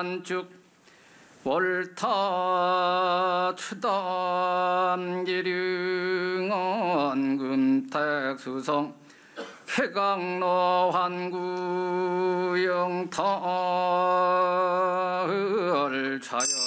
안축 월타 추담 기릉원 금택수성 해강로 환구 영탈 자연